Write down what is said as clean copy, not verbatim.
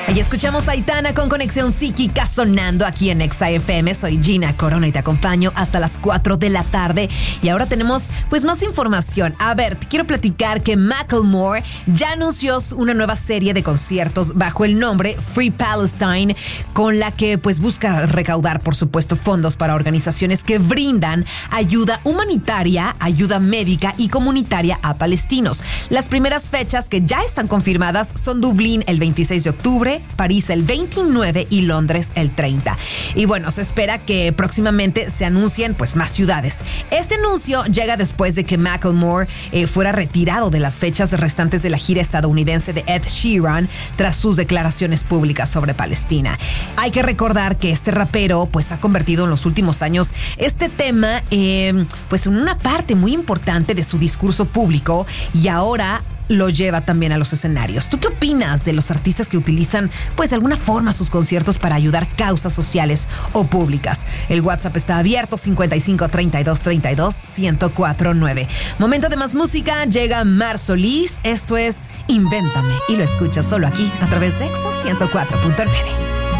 Ahí escuchamos a Aitana con Conexión Psíquica sonando aquí en Exa FM. Soy Gina Corona y te acompaño hasta las 4 de la tarde. Y ahora tenemos pues más información. A ver, te quiero platicar que Macklemore ya anunció una nueva serie de conciertos bajo el nombre Free Palestine, con la que pues busca recaudar, por supuesto, fondos para organizaciones que brindan ayuda humanitaria, ayuda médica y comunitaria a palestinos. Las primeras fechas que ya están confirmadas son Dublín el 26 de octubre, París el 29 y Londres el 30. Y bueno, se espera que próximamente se anuncien pues más ciudades. Este anuncio llega después de que Macklemore fuera retirado de las fechas restantes de la gira estadounidense de Ed Sheeran tras sus declaraciones públicas sobre Palestina. Hay que recordar que este rapero pues ha convertido en los últimos años este tema pues en una parte muy importante de su discurso público, y ahora lo lleva también a los escenarios. ¿Tú qué opinas de los artistas que utilizan, pues de alguna forma, sus conciertos para ayudar causas sociales o públicas? El WhatsApp está abierto, 55 32 32 1049. Momento de más música, llega Mar Solís. Esto es Invéntame y lo escuchas solo aquí a través de Exa 104.9.